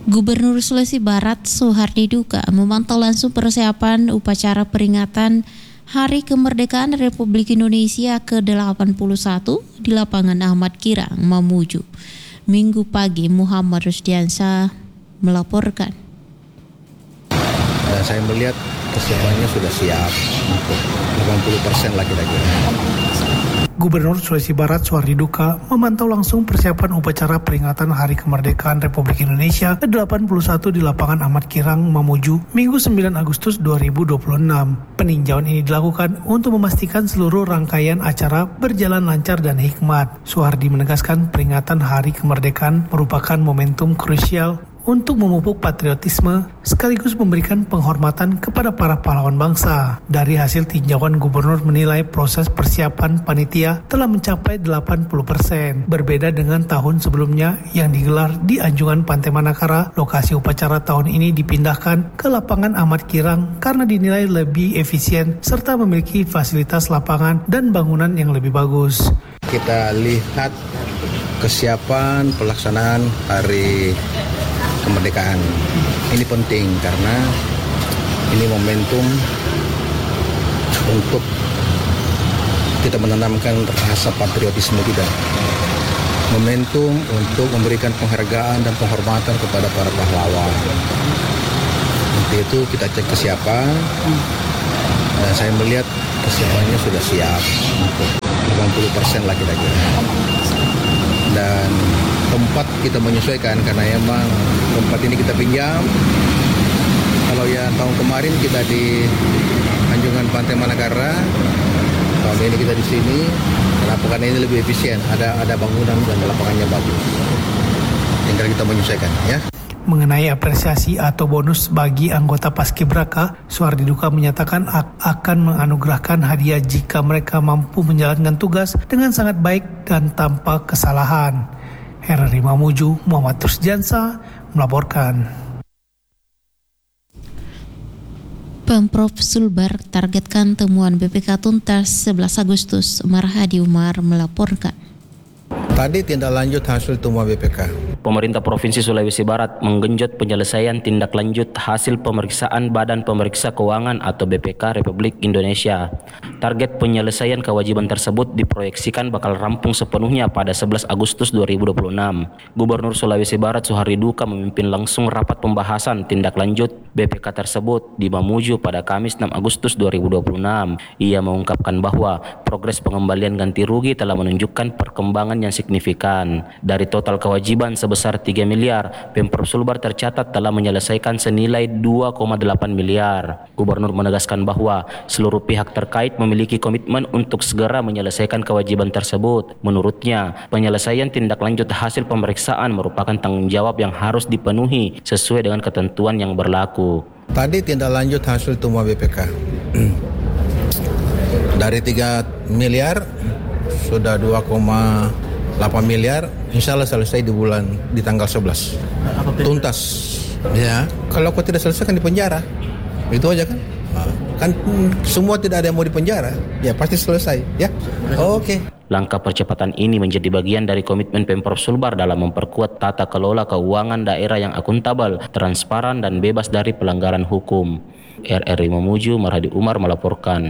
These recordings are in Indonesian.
Gubernur Sulawesi Barat Suhardi Duka memantau langsung persiapan upacara peringatan Hari Kemerdekaan Republik Indonesia ke-81 di lapangan Ahmad Kirang, Mamuju. Minggu pagi, Muhammad Rusdiansyah melaporkan. Saya melihat kesiapannya sudah siap untuk 80% lah kira-kira. Gubernur Sulawesi Barat Suhardi Duka memantau langsung persiapan upacara peringatan Hari Kemerdekaan Republik Indonesia ke-81 di lapangan Ahmad Kirang, Mamuju, Minggu 9 Agustus 2026. Peninjauan ini dilakukan untuk memastikan seluruh rangkaian acara berjalan lancar dan hikmat. Suhardi menegaskan peringatan Hari Kemerdekaan merupakan momentum krusial untuk memupuk patriotisme sekaligus memberikan penghormatan kepada para pahlawan bangsa. Dari hasil tinjauan, Gubernur menilai proses persiapan panitia telah mencapai 80%. Berbeda dengan tahun sebelumnya yang digelar di Anjungan Pantai Manakara, lokasi upacara tahun ini dipindahkan ke lapangan Ahmad Kirang karena dinilai lebih efisien serta memiliki fasilitas lapangan dan bangunan yang lebih bagus. Kita lihat kesiapan pelaksanaan Hari Kemerdekaan. Ini penting karena ini momentum untuk kita menanamkan rasa patriotisme kita. Momentum untuk memberikan penghargaan dan penghormatan kepada para pahlawan. Untuk itu kita cek kesiapan. Saya melihat kesiapannya sudah siap untuk 80% lah kira-kira. Dan tempat kita menyesuaikan karena emang tempat ini kita pinjam. Kalau yang tahun kemarin kita di Anjungan Pantai Manakara, tahun ini kita di sini. Lapangan ini lebih efisien, ada bangunan dan lapangannya bagus. Tinggal kita menyesuaikan, ya. Mengenai apresiasi atau bonus bagi anggota Paskibraka, Suhardi Duka menyatakan akan menganugerahkan hadiah jika mereka mampu menjalankan tugas dengan sangat baik dan tanpa kesalahan. RRI Mamuju, Muhammad Rusdiansyah melaporkan. Pemprov Sulbar targetkan temuan BPK tuntas 11 Agustus. Marhadi Umar melaporkan. Tadi tindak lanjut hasil temuan BPK. Pemerintah Provinsi Sulawesi Barat menggenjot penyelesaian tindak lanjut hasil pemeriksaan Badan Pemeriksa Keuangan atau BPK Republik Indonesia. Target penyelesaian kewajiban tersebut diproyeksikan bakal rampung sepenuhnya pada 11 Agustus 2026. Gubernur Sulawesi Barat Suhardi Duka memimpin langsung rapat pembahasan tindak lanjut BPK tersebut di Mamuju pada Kamis 6 Agustus 2026. Ia mengungkapkan bahwa progres pengembalian ganti rugi telah menunjukkan perkembangan yang signifikan. Dari total kewajiban sebesar 3 miliar, Pemprov Sulbar tercatat telah menyelesaikan senilai 2,8 miliar. Gubernur menegaskan bahwa seluruh pihak terkait memiliki komitmen untuk segera menyelesaikan kewajiban tersebut. Menurutnya, penyelesaian tindak lanjut hasil pemeriksaan merupakan tanggung jawab yang harus dipenuhi sesuai dengan ketentuan yang berlaku. Tadi tindak lanjut hasil temuan BPK. Dari 3 miliar sudah 2,8 miliar, insya Allah selesai di tanggal 11. Tuntas. Ya, kalau kau tidak selesai kan di penjara. Itu aja kan. Kan semua tidak ada yang mau di penjara. Ya pasti selesai, ya. Oke. Langkah percepatan ini menjadi bagian dari komitmen Pemprov Sulbar dalam memperkuat tata kelola keuangan daerah yang akuntabel, transparan dan bebas dari pelanggaran hukum. RRI Mamuju, Marhadi Umar melaporkan.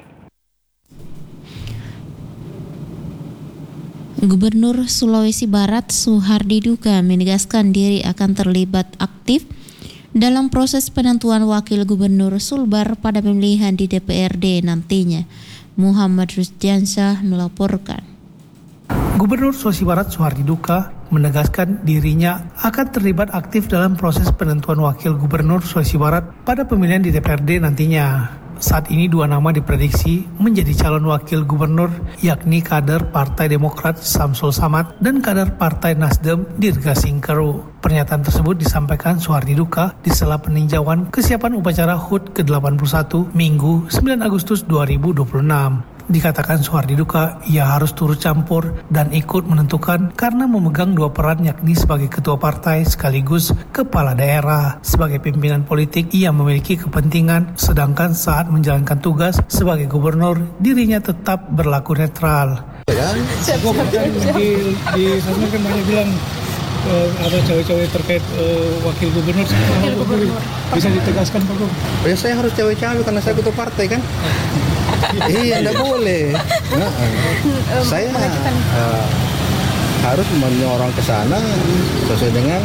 Gubernur Sulawesi Barat Suhardi Duka menegaskan diri akan terlibat aktif dalam proses penentuan wakil gubernur Sulbar pada pemilihan di DPRD nantinya. Muhammad Rusdiansyah melaporkan. Gubernur Sulawesi Barat Suhardi Duka menegaskan dirinya akan terlibat aktif dalam proses penentuan wakil gubernur Sulawesi Barat pada pemilihan di DPRD nantinya. Saat ini 2 nama diprediksi menjadi calon wakil gubernur, yakni kader Partai Demokrat Samsul Samad dan kader Partai Nasdem Dirga Singkeru. Pernyataan tersebut disampaikan Suhardi Duka di sela peninjauan kesiapan upacara HUT ke-81 Minggu 9 Agustus 2026. Dikatakan Suhardi Duka, ia harus turut campur dan ikut menentukan karena memegang 2 peran, yakni sebagai ketua partai sekaligus kepala daerah. Sebagai pimpinan politik, ia memiliki kepentingan, sedangkan saat menjalankan tugas sebagai gubernur, dirinya tetap berlaku netral. Di sosmed kan banyak bilang ada cewek-cewek terkait wakil gubernur, bisa ditegaskan Pak Gub? Ya saya harus cewek-cewek karena saya ketua partai kan. Iya, enggak boleh. Saya harus menyorong ke sana sesuai dengan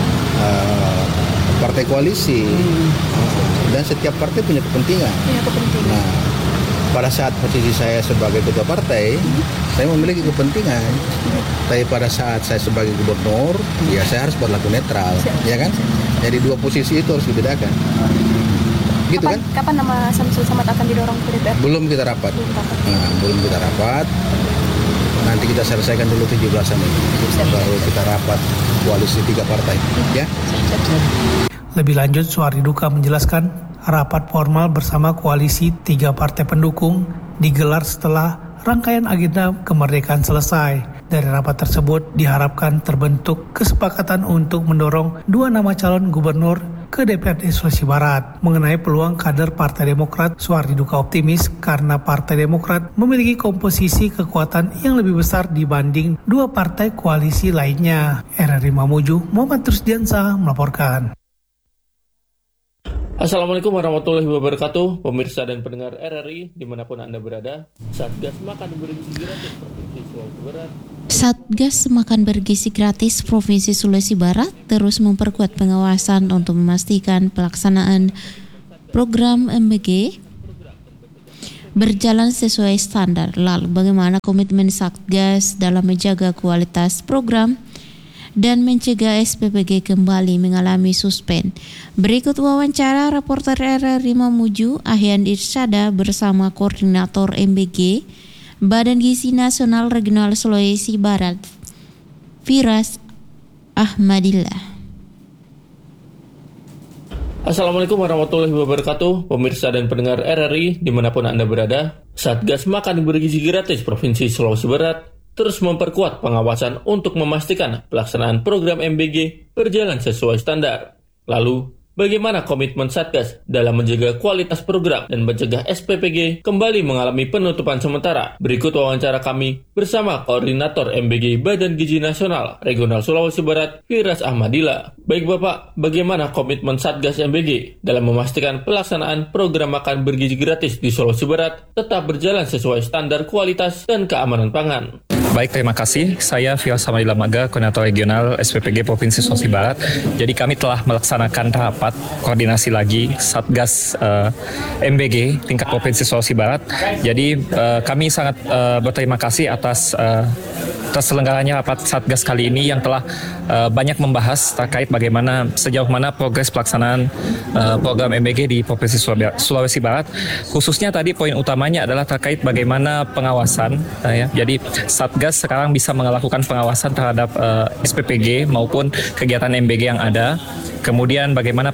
partai koalisi. Dan setiap partai punya kepentingan. Nah, pada saat posisi saya sebagai ketua partai, saya memiliki kepentingan. Tapi pada saat saya sebagai gubernur, ya saya harus berlaku netral, ya kan? Jadi dua posisi itu harus dibedakan. Gitu kan? Kapan nama Samsul Samad akan didorong ke DPR? Belum kita rapat. Belum kita rapat. Nanti kita selesaikan dulu 17-an ini. Baru kita rapat koalisi 3 partai, ya. Lebih lanjut, Suhardi Duka menjelaskan rapat formal bersama koalisi 3 partai pendukung digelar setelah rangkaian agenda kemerdekaan selesai. Dari rapat tersebut diharapkan terbentuk kesepakatan untuk mendorong 2 nama calon gubernur ke DPRD Sulawesi Barat. Mengenai peluang kader Partai Demokrat, Suhardi Duka optimis karena Partai Demokrat memiliki komposisi kekuatan yang lebih besar dibanding 2 partai koalisi lainnya. RRI Mamuju, Muhammad Rusdiansa melaporkan. Assalamualaikum warahmatullahi wabarakatuh, pemirsa dan pendengar RRI dimanapun Anda berada. Satgas Makan Bergizi Gratis Provinsi Sulawesi Barat. Satgas Makan Bergizi Gratis Provinsi Sulawesi Barat terus memperkuat pengawasan untuk memastikan pelaksanaan program MBG berjalan sesuai standar. Lalu bagaimana komitmen Satgas dalam menjaga kualitas program dan mencegah SPPG kembali mengalami suspend. Berikut wawancara reporter RRI Mamuju Ahyan Irsyada bersama Koordinator MBG Badan Gizi Nasional Regional Sulawesi Barat, Firas Ahmadillah. Assalamualaikum warahmatullahi wabarakatuh, pemirsa dan pendengar RRI dimanapun Anda berada. Satgas Makan Bergizi Gratis Provinsi Sulawesi Barat terus memperkuat pengawasan untuk memastikan pelaksanaan program MBG berjalan sesuai standar. Lalu, bagaimana komitmen Satgas dalam menjaga kualitas program dan mencegah SPPG kembali mengalami penutupan sementara? Berikut wawancara kami bersama Koordinator MBG Badan Gizi Nasional Regional Sulawesi Barat, Firas Ahmadillah. Baik Bapak, bagaimana komitmen Satgas MBG dalam memastikan pelaksanaan program makan bergizi gratis di Sulawesi Barat tetap berjalan sesuai standar kualitas dan keamanan pangan? Baik, terima kasih. Saya Firas Ahmadillah Maga, Koordinator Regional SPPG Provinsi Sulawesi Barat. Jadi kami telah melaksanakan rapat koordinasi lagi Satgas MBG tingkat Provinsi Sulawesi Barat. Jadi kami sangat berterima kasih atas terselenggaranya rapat Satgas kali ini yang telah banyak membahas terkait bagaimana sejauh mana progres pelaksanaan program MBG di Provinsi Sulawesi Barat. Khususnya tadi poin utamanya adalah terkait bagaimana pengawasan. Jadi Satgas sekarang bisa melakukan pengawasan terhadap SPPG maupun kegiatan MBG yang ada. Kemudian bagaimana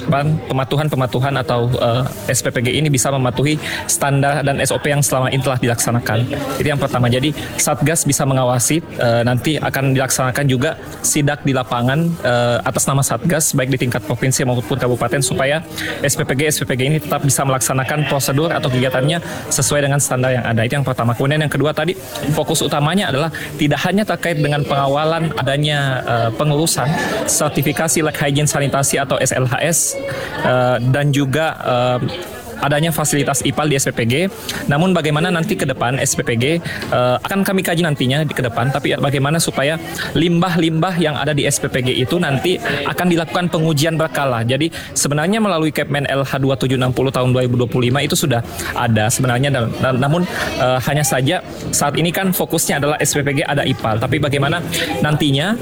pematuhan atau SPPG ini bisa mematuhi standar dan SOP yang selama ini telah dilaksanakan. Itu yang pertama. Jadi Satgas bisa mengawasi, nanti akan dilaksanakan juga sidak di lapangan atas nama Satgas baik di tingkat provinsi maupun kabupaten supaya SPPG ini tetap bisa melaksanakan prosedur atau kegiatannya sesuai dengan standar yang ada. Itu yang pertama. Kemudian yang kedua tadi fokus utamanya adalah tidak hanya terkait dengan pengawalan adanya pengurusan sertifikasi Lab Hygiene Sanitasi atau SLHS dan juga adanya fasilitas IPAL di SPPG. Namun bagaimana nanti ke depan SPPG akan kami kaji nantinya ke depan, tapi bagaimana supaya limbah-limbah yang ada di SPPG itu nanti akan dilakukan pengujian berkala. Jadi sebenarnya melalui Kepmen LH 2760 tahun 2025 itu sudah ada sebenarnya, namun hanya saja saat ini kan fokusnya adalah SPPG ada IPAL, tapi bagaimana nantinya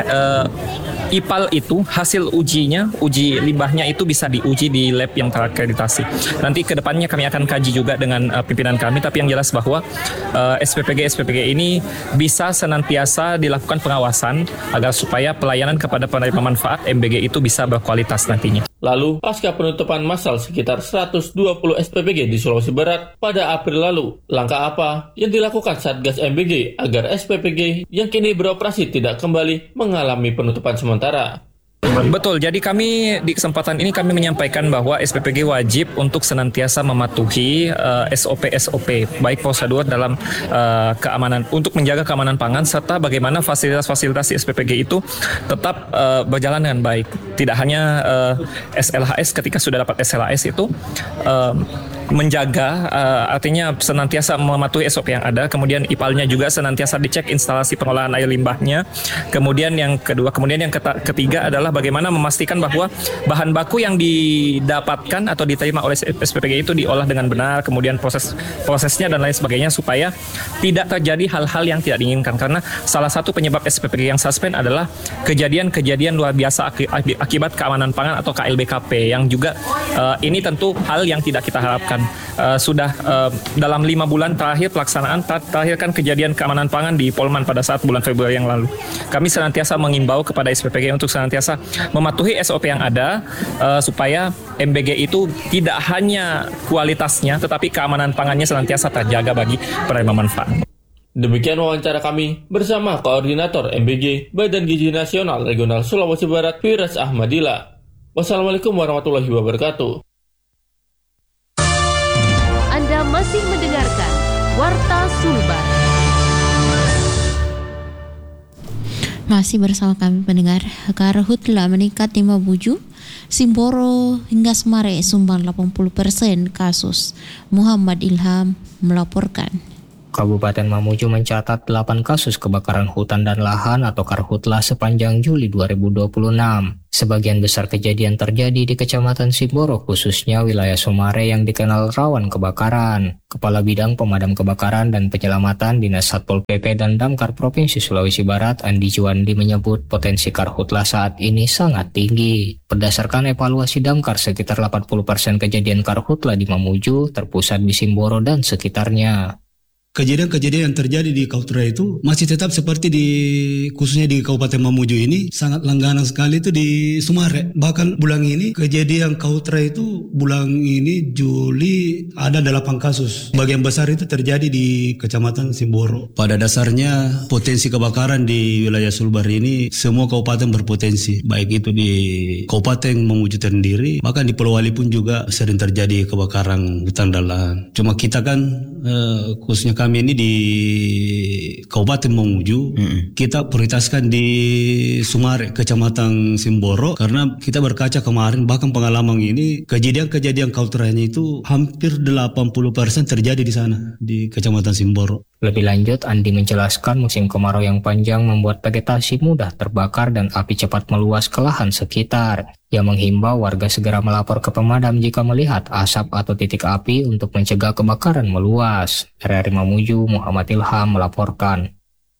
IPAL itu hasil uji limbahnya itu bisa diuji di lab yang terakreditasi. Nanti ke depannya kami akan kaji juga dengan pimpinan kami, tapi yang jelas bahwa SPPG ini bisa senantiasa dilakukan pengawasan agar supaya pelayanan kepada penerima manfaat MBG itu bisa berkualitas nantinya. Lalu, pasca penutupan massal sekitar 120 SPPG di Sulawesi Barat pada April lalu, langkah apa yang dilakukan Satgas MBG agar SPPG yang kini beroperasi tidak kembali mengalami penutupan sementara? Betul, jadi kami di kesempatan ini kami menyampaikan bahwa SPPG wajib untuk senantiasa mematuhi SOP-SOP, baik prosedur dalam keamanan untuk menjaga keamanan pangan serta bagaimana fasilitas-fasilitas di SPPG itu tetap berjalan dengan baik. Tidak hanya SLHS, ketika sudah dapat SLHS itu menjaga, artinya senantiasa mematuhi SOP yang ada, kemudian IPAL-nya juga senantiasa dicek instalasi pengolahan air limbahnya. Kemudian yang ketiga adalah bagaimana memastikan bahwa bahan baku yang didapatkan atau diterima oleh SPPG itu diolah dengan benar, kemudian prosesnya dan lain sebagainya supaya tidak terjadi hal-hal yang tidak diinginkan. Karena salah satu penyebab SPPG yang suspend adalah kejadian-kejadian luar biasa akibat keamanan pangan atau KLBKP yang juga ini tentu hal yang tidak kita harapkan. Sudah dalam 5 bulan terakhir pelaksanaan terakhir kan kejadian keamanan pangan di Polman pada saat bulan Februari yang lalu. Kami senantiasa mengimbau kepada SPPG untuk senantiasa mematuhi SOP yang ada supaya MBG itu tidak hanya kualitasnya tetapi keamanan pangannya senantiasa terjaga bagi penerima manfaat. Demikian wawancara kami bersama Koordinator MBG Badan Gizi Nasional Regional Sulawesi Barat Firas Ahmadillah. Wassalamualaikum warahmatullahi wabarakatuh. Anda masih mendengarkan Warta Sulbar. Masih bersama kami pendengar. Karhutla meningkat 5 Simboro hingga Semare sumbang 80% kasus. Muhammad Ilham melaporkan. Kabupaten Mamuju mencatat 8 kasus kebakaran hutan dan lahan atau karhutla sepanjang Juli 2026. Sebagian besar kejadian terjadi di Kecamatan Simboro, khususnya wilayah Somare yang dikenal rawan kebakaran. Kepala Bidang Pemadam Kebakaran dan Penyelamatan Dinas Satpol PP dan Damkar Provinsi Sulawesi Barat, Andi Juwandi, menyebut potensi karhutla saat ini sangat tinggi. Berdasarkan evaluasi Damkar, sekitar 80% kejadian karhutla di Mamuju terpusat di Simboro dan sekitarnya. Kejadian-kejadian yang terjadi di Kautra itu masih tetap seperti khususnya di Kabupaten Mamuju ini sangat langganan sekali itu di Sumare. Bahkan bulan ini kejadian Kautra itu bulan ini Juli ada 8 kasus. Bagian besar itu terjadi di Kecamatan Simboro. Pada dasarnya potensi kebakaran di wilayah Sulbar ini semua kabupaten berpotensi. Baik itu di Kabupaten Mamuju sendiri, bahkan di Pulau Wali pun juga sering terjadi kebakaran hutan dan lahan. Cuma kita kan khususnya kami ini di Kabupaten Mamuju, kita prioritaskan di Sumare, Kecamatan Simboro, karena kita berkaca kemarin, bahkan pengalaman ini, kejadian-kejadian kautranya itu hampir 80% terjadi di sana, di Kecamatan Simboro. Lebih lanjut, Andi menjelaskan musim kemarau yang panjang membuat vegetasi mudah terbakar dan api cepat meluas ke lahan sekitar. Ia menghimbau warga segera melapor ke pemadam jika melihat asap atau titik api untuk mencegah kebakaran meluas. RRI Mamuju, Muhammad Ilham melaporkan.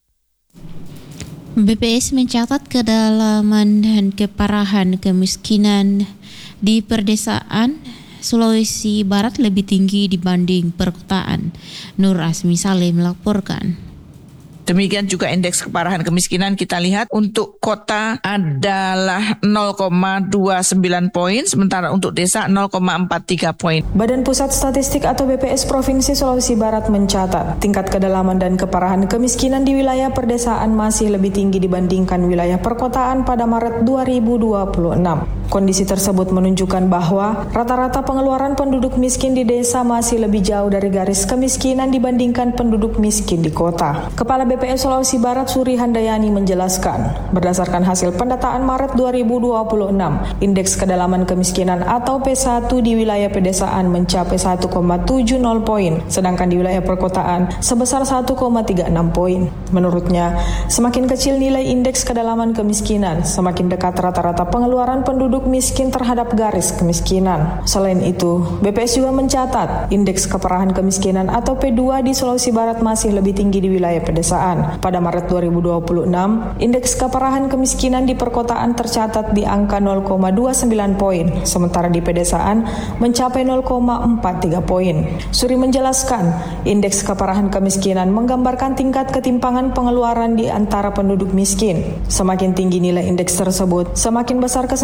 BPS mencatat kedalaman dan keparahan kemiskinan di perdesaan Sulawesi Barat lebih tinggi dibanding perkotaan. Nur Asmi Saleh melaporkan. Demikian juga indeks keparahan kemiskinan kita lihat untuk kota adalah 0,29 poin, sementara untuk desa 0,43 poin. Badan Pusat Statistik atau BPS Provinsi Sulawesi Barat mencatat tingkat kedalaman dan keparahan kemiskinan di wilayah perdesaan masih lebih tinggi dibandingkan wilayah perkotaan pada Maret 2026. Kondisi tersebut menunjukkan bahwa rata-rata pengeluaran penduduk miskin di desa masih lebih jauh dari garis kemiskinan dibandingkan penduduk miskin di kota. Kepala BPS Sulawesi Barat Suri Handayani menjelaskan, berdasarkan hasil pendataan Maret 2026, indeks kedalaman kemiskinan atau P1 di wilayah pedesaan mencapai 1,70 poin, sedangkan di wilayah perkotaan sebesar 1,36 poin. Menurutnya, semakin kecil nilai indeks kedalaman kemiskinan, semakin dekat rata-rata pengeluaran penduduk miskin terhadap garis kemiskinan. Selain itu, BPS juga mencatat indeks keparahan kemiskinan atau P2 di Sulawesi Barat masih lebih tinggi di wilayah pedesaan. Pada Maret 2026, indeks keparahan kemiskinan di perkotaan tercatat di angka 0,29 poin, sementara di pedesaan mencapai 0,43 poin. Suri menjelaskan, indeks keparahan kemiskinan menggambarkan tingkat ketimpangan pengeluaran di antara penduduk miskin. Semakin tinggi nilai indeks tersebut, semakin besar kesenjangan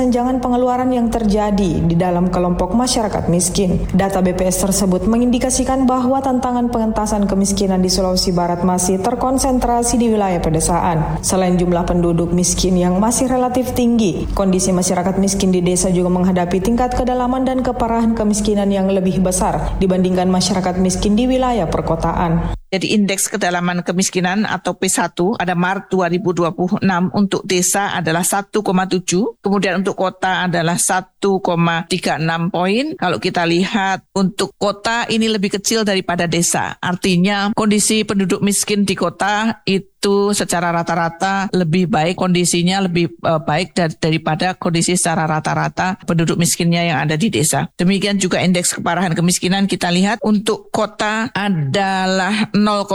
pengeluaran yang terjadi di dalam kelompok masyarakat miskin. Data BPS tersebut mengindikasikan bahwa tantangan pengentasan kemiskinan di Sulawesi Barat masih terkonsentrasi di wilayah pedesaan. Selain jumlah penduduk miskin yang masih relatif tinggi, kondisi masyarakat miskin di desa juga menghadapi tingkat kedalaman dan keparahan kemiskinan yang lebih besar dibandingkan masyarakat miskin di wilayah perkotaan. Jadi indeks kedalaman kemiskinan atau P1 pada Maret 2026 untuk desa adalah 1,7, kemudian untuk kota adalah 1,36 poin. Kalau kita lihat untuk kota ini lebih kecil daripada desa. Artinya kondisi penduduk miskin di kota itu secara rata-rata lebih baik, kondisinya lebih baik daripada kondisi secara rata-rata penduduk miskinnya yang ada di desa. Demikian juga indeks keparahan kemiskinan kita lihat untuk kota adalah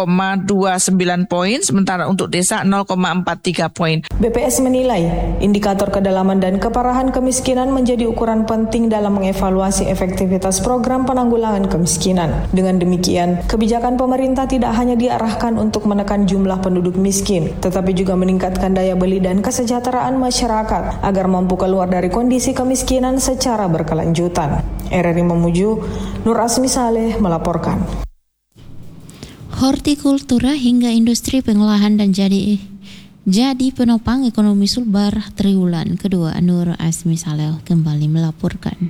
0,29 poin, sementara untuk desa 0,43 poin. BPS menilai indikator kedalaman dan keparahan kemiskinan menjadi ukuran penting dalam mengevaluasi efektivitas program penanggulangan kemiskinan. Dengan demikian, kebijakan pemerintah tidak hanya diarahkan untuk menekan jumlah penduduk miskin, tetapi juga meningkatkan daya beli dan kesejahteraan masyarakat agar mampu keluar dari kondisi kemiskinan secara berkelanjutan. RRI Mamuju, Nur Asmi Saleh melaporkan. Hortikultura hingga industri pengolahan dan jadi penopang ekonomi Sulbar triwulan kedua. Nur Asmi Saleh kembali melaporkan.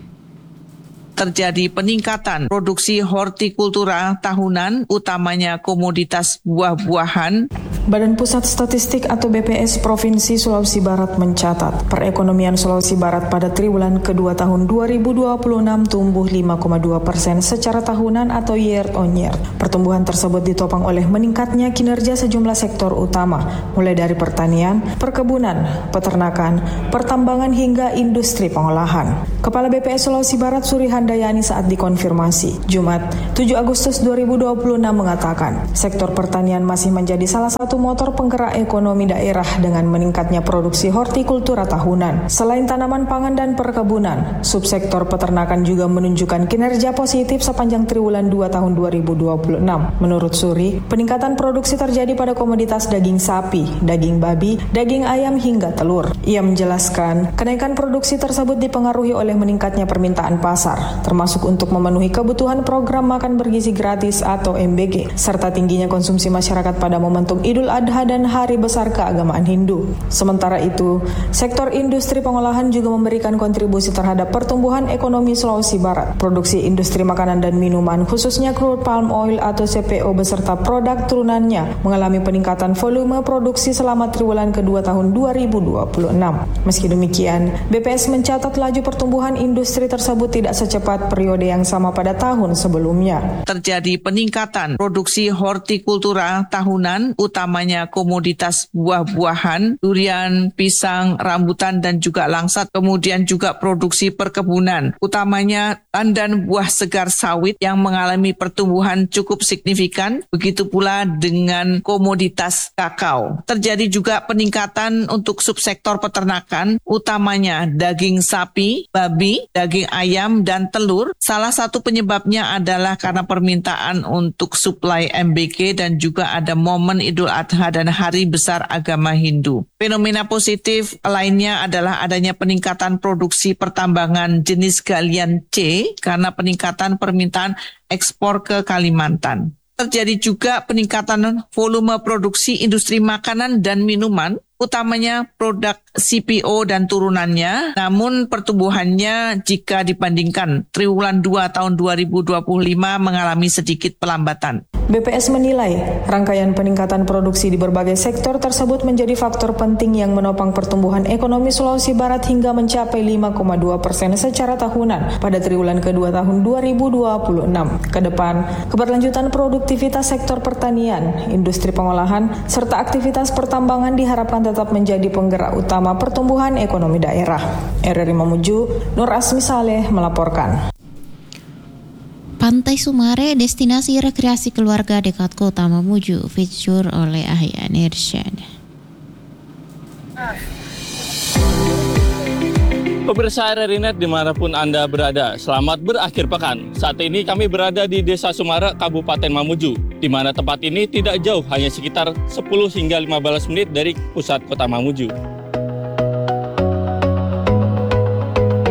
Terjadi peningkatan produksi hortikultura tahunan, utamanya komoditas buah-buahan. Badan Pusat Statistik atau BPS Provinsi Sulawesi Barat mencatat perekonomian Sulawesi Barat pada triwulan kedua tahun 2026 tumbuh 5,2% secara tahunan atau year on year. Pertumbuhan tersebut ditopang oleh meningkatnya kinerja sejumlah sektor utama, mulai dari pertanian, perkebunan, peternakan, pertambangan hingga industri pengolahan. Kepala BPS Sulawesi Barat Suri Handayani saat dikonfirmasi Jumat 7 Agustus 2026 mengatakan sektor pertanian masih menjadi salah satu motor penggerak ekonomi daerah dengan meningkatnya produksi hortikultura tahunan. Selain tanaman pangan dan perkebunan, subsektor peternakan juga menunjukkan kinerja positif sepanjang triwulan 2 tahun 2026. Menurut Suri, peningkatan produksi terjadi pada komoditas daging sapi, daging babi, daging ayam hingga telur. Ia menjelaskan, kenaikan produksi tersebut dipengaruhi oleh meningkatnya permintaan pasar, termasuk untuk memenuhi kebutuhan program makan bergizi gratis atau MBG, serta tingginya konsumsi masyarakat pada momentum Idul Adha dan Hari Besar Keagamaan Hindu. Sementara itu, sektor industri pengolahan juga memberikan kontribusi terhadap pertumbuhan ekonomi Sulawesi Barat. Produksi industri makanan dan minuman, khususnya crude palm oil atau CPO beserta produk turunannya, mengalami peningkatan volume produksi selama triwulan kedua tahun 2026. Meski demikian, BPS mencatat laju pertumbuhan industri tersebut tidak secepat periode yang sama pada tahun sebelumnya. Terjadi peningkatan produksi hortikultura tahunan, utamanya komoditas buah-buahan, durian, pisang, rambutan, dan juga langsat. Kemudian juga produksi perkebunan, utamanya pandan buah segar sawit yang mengalami pertumbuhan cukup signifikan. Begitu pula dengan komoditas kakao. Terjadi juga peningkatan untuk subsektor peternakan, utamanya daging sapi, babi, daging ayam, dan telur. Salah satu penyebabnya adalah karena permintaan untuk suplai MBG dan juga ada momen Idul Adha dan Hari Besar Agama Hindu. Fenomena positif lainnya adalah adanya peningkatan produksi pertambangan jenis galian C karena peningkatan permintaan ekspor ke Kalimantan. Terjadi juga peningkatan volume produksi industri makanan dan minuman, utamanya produk CPO dan turunannya, namun pertumbuhannya jika dibandingkan triwulan 2 tahun 2025 mengalami sedikit pelambatan. BPS menilai rangkaian peningkatan produksi di berbagai sektor tersebut menjadi faktor penting yang menopang pertumbuhan ekonomi Sulawesi Barat hingga mencapai 5,2% secara tahunan pada triwulan kedua tahun 2026. Kedepan, keberlanjutan produktivitas sektor pertanian, industri pengolahan, serta aktivitas pertambangan diharapkan tetap menjadi penggerak utama pertumbuhan ekonomi daerah. RRI Mamuju, Nur Asmi Saleh melaporkan. Pantai Sumare, destinasi rekreasi keluarga dekat kota Mamuju, feature oleh Ahyan Irsyad. Pemirsa RRI Net dimanapun Anda berada, selamat berakhir pekan. Saat ini kami berada di Desa Sumare, Kabupaten Mamuju, di mana tempat ini tidak jauh, hanya sekitar 10 hingga 15 menit dari pusat kota Mamuju.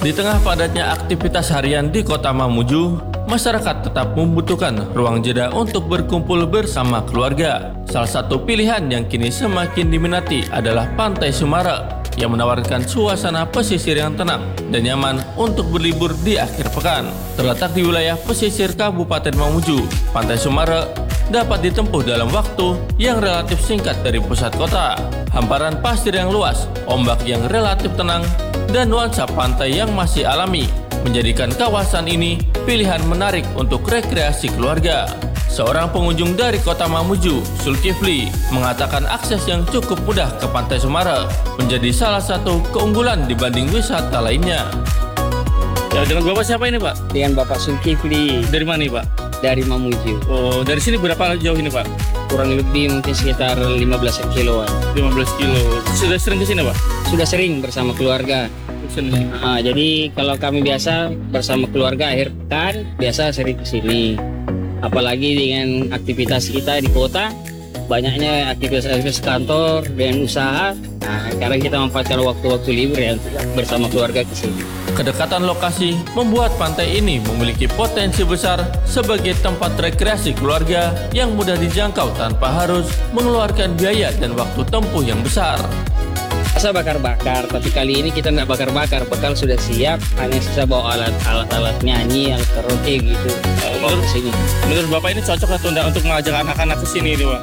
Di tengah padatnya aktivitas harian di Kota Mamuju, masyarakat tetap membutuhkan ruang jeda untuk berkumpul bersama keluarga. Salah satu pilihan yang kini semakin diminati adalah Pantai Sumara yang menawarkan suasana pesisir yang tenang dan nyaman untuk berlibur di akhir pekan. Terletak di wilayah pesisir Kabupaten Mamuju, Pantai Sumara dapat ditempuh dalam waktu yang relatif singkat dari pusat kota. Hamparan pasir yang luas, ombak yang relatif tenang, dan nuansa pantai yang masih alami menjadikan kawasan ini pilihan menarik untuk rekreasi keluarga. Seorang pengunjung dari Kota Mamuju, Zulkifli, mengatakan akses yang cukup mudah ke Pantai Sumara menjadi salah satu keunggulan dibanding wisata lainnya. Ya, dengan Bapak siapa ini, Pak? Dengan Bapak Zulkifli. Dari mana nih, Pak? Dari Mamuju. Oh, dari sini berapa jauh ini, Pak? Kurang lebih mungkin sekitar 15 kiloan. 15 kilo. Sudah sering ke sini, Pak? Sudah sering bersama keluarga. Jadi kalau kami biasa bersama keluarga akhir pekan, biasa sering ke sini. Apalagi dengan aktivitas kita di kota, banyaknya aktivitas kantor dan usaha. Nah, sekarang kita memanfaatkan waktu-waktu libur ya bersama keluarga ke sini. Kedekatan lokasi membuat pantai ini memiliki potensi besar sebagai tempat rekreasi keluarga yang mudah dijangkau tanpa harus mengeluarkan biaya dan waktu tempuh yang besar. Biasa bakar-bakar, tapi kali ini kita nggak bakar-bakar, bekal sudah siap, hanya sisa bawa alat-alat nyanyi, alat karaoke gitu. Bawa ke sini. Menurut Bapak ini cocok atau enggak untuk mengajak anak-anak ke sini, Pak?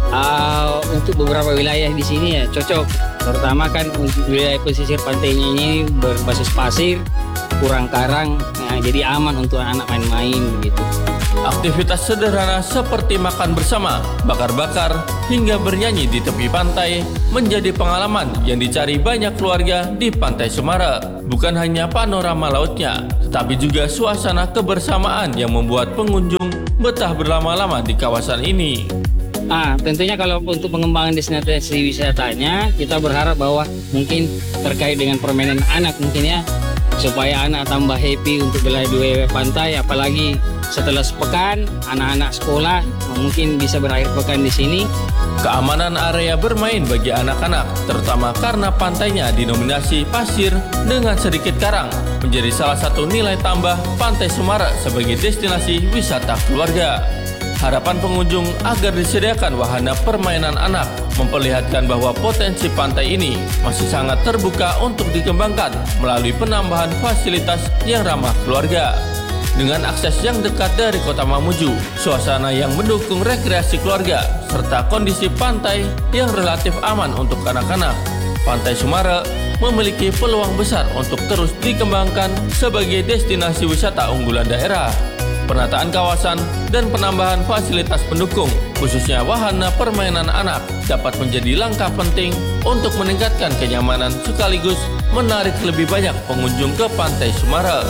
Untuk beberapa wilayah di sini ya cocok. Terutama kan untuk wilayah pesisir pantainya ini berbasis pasir, kurang karang, nah, jadi aman untuk anak main-main gitu. Aktivitas sederhana seperti makan bersama, bakar-bakar, hingga bernyanyi di tepi pantai menjadi pengalaman yang dicari banyak keluarga di Pantai Sumara. Bukan hanya panorama lautnya, tetapi juga suasana kebersamaan yang membuat pengunjung betah berlama-lama di kawasan ini. Tentunya kalau untuk pengembangan destinasi wisatanya, kita berharap bahwa mungkin terkait dengan permainan anak mungkin ya, supaya anak tambah happy untuk berlari di pantai, apalagi setelah sepekan anak-anak sekolah mungkin bisa berakhir pekan di sini. Keamanan area bermain bagi anak-anak, terutama karena pantainya dinominasi pasir dengan sedikit karang, menjadi salah satu nilai tambah Pantai Sumara sebagai destinasi wisata keluarga. Harapan pengunjung agar disediakan wahana permainan anak memperlihatkan bahwa potensi pantai ini masih sangat terbuka untuk dikembangkan melalui penambahan fasilitas yang ramah keluarga. Dengan akses yang dekat dari Kota Mamuju, suasana yang mendukung rekreasi keluarga, serta kondisi pantai yang relatif aman untuk anak-anak, Pantai Sumara memiliki peluang besar untuk terus dikembangkan sebagai destinasi wisata unggulan daerah. Penataan kawasan dan penambahan fasilitas pendukung, khususnya wahana permainan anak, dapat menjadi langkah penting untuk meningkatkan kenyamanan sekaligus menarik lebih banyak pengunjung ke Pantai Sumara.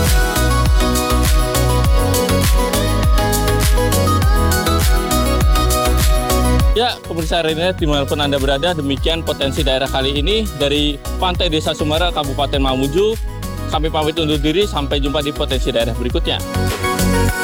Ya, pemirsa Renet, dimanapun Anda berada, demikian potensi daerah kali ini dari Pantai Desa Sumara, Kabupaten Mamuju. Kami pamit undur diri, sampai jumpa di potensi daerah berikutnya.